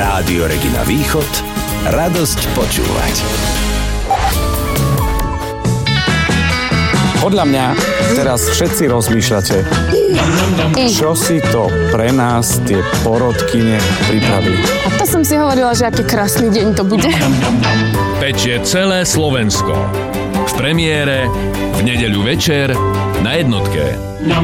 Rádio Regina Východ, radosť počúvať. Podľa mňa teraz všetci rozmýšľate, čo si to pre nás tie porodkyne pripravili. A to som si hovorila, že aký krásny deň to bude. Pečie celé Slovensko. V premiére, v nedeľu večer, na Jednotke.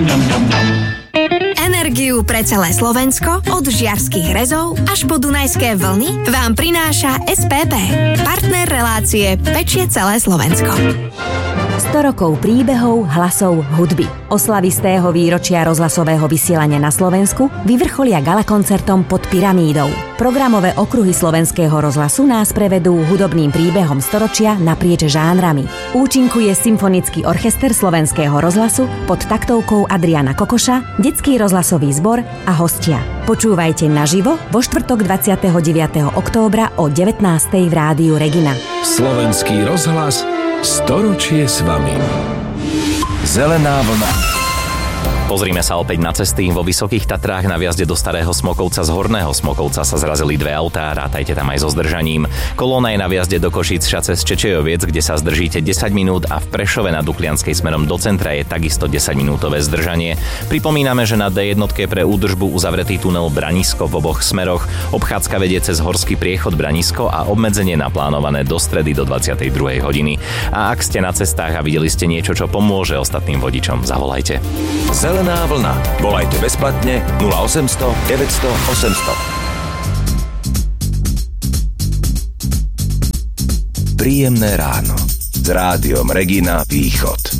Energiu pre celé Slovensko od Žiarskych rezov až po Dunajské vlny vám prináša SPP. Partner relácie Pečie celé Slovensko. 100 rokov príbehov, hlasov, hudby. Oslavy z tého výročia rozhlasového vysielania na Slovensku vyvrcholia galakoncertom pod Pyramídou. Programové okruhy Slovenského rozhlasu nás prevedú hudobným príbehom storočia naprieč žánrami. Účinkuje Symfonický orchester Slovenského rozhlasu pod taktovkou Adriana Kokoša, Detský rozhlasový zbor a hostia. Počúvajte naživo vo štvrtok 29. októbra o 19. v Rádiu Regina. Slovenský rozhlas, storočie s vami. Zelená vlna. Pozrime sa opäť na cesty. Vo Vysokých Tatrách na vjazde do Starého Smokovca z Horného Smokovca sa zrazili dve autá, rátajte tam aj so zdržaním. Kolóna je na vjazde do Košíc cez Čečejoviec, kde sa zdržíte 10 minút a v Prešove na Duklianskej smerom do centra je takisto 10-minútové zdržanie. Pripomíname, že na D1 pre údržbu uzavretý tunel Branisko v oboch smeroch, obchádzka vedie cez Horský priechod Branisko a obmedzenie naplánované do stredy do 22. hodiny. A ak ste na cestách a videli ste niečo, čo pomôže ostatným vodičom, zavolajte. Zelená vlna. Volajte bezplatne 0800 900 800. Príjemné ráno s Rádiom Regina Východ.